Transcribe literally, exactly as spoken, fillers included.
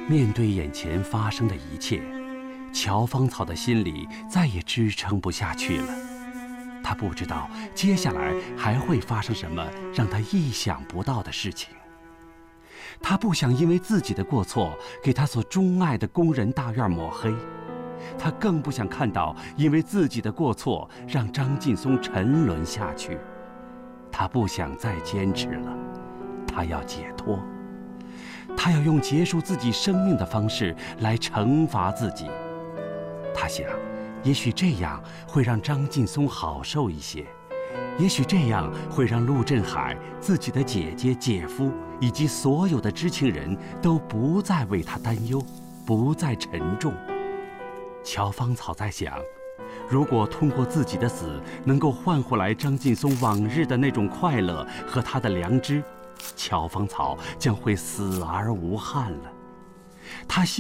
面对眼前发生的一切，乔芳草的心里再也支撑不下去了。他不知道接下来还会发生什么让他意想不到的事情。他不想因为自己的过错给他所钟爱的工人大院抹黑，他更不想看到因为自己的过错让张劲松沉沦下去。他不想再坚持了，他要解脱，他要用结束自己生命的方式来惩罚自己。他想，也许这样会让张劲松好受一些，也许这样会让陆振海、自己的姐姐、姐夫以及所有的知情人都不再为他担忧，不再沉重。乔芳草在想，如果通过自己的死能够换回来张劲松往日的那种快乐和他的良知，乔芳草将会死而无憾了。他